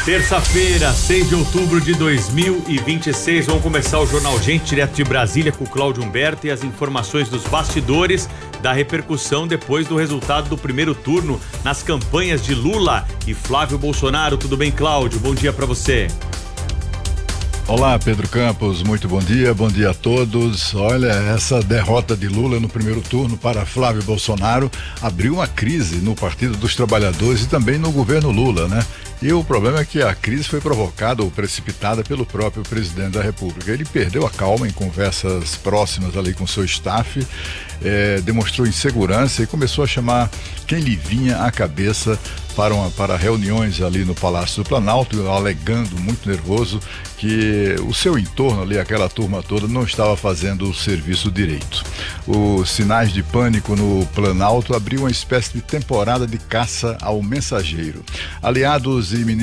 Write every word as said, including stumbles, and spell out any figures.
Terça-feira, seis de outubro de dois mil e vinte e seis, vamos começar o Jornal Gente, direto de Brasília, com o Cláudio Humberto e as informações dos bastidores da repercussão depois do resultado do primeiro turno nas campanhas de Lula e Flávio Bolsonaro. Tudo bem, Cláudio? Bom dia pra você. Olá, Pedro Campos, muito bom dia, bom dia a todos. Olha, essa derrota de Lula no primeiro turno para Flávio Bolsonaro abriu uma crise no Partido dos Trabalhadores e também no governo Lula, né? E o problema é que a crise foi provocada ou precipitada pelo próprio presidente da República. Ele perdeu a calma em conversas próximas ali com seu staff, eh, demonstrou insegurança e começou a chamar quem lhe vinha à cabeça para, uma, para reuniões ali no Palácio do Planalto, alegando, muito nervoso, que o seu entorno ali, aquela turma toda, não estava fazendo o serviço direito. Os sinais de pânico no Planalto abriu uma espécie de temporada de caça ao mensageiro. Aliados e ministros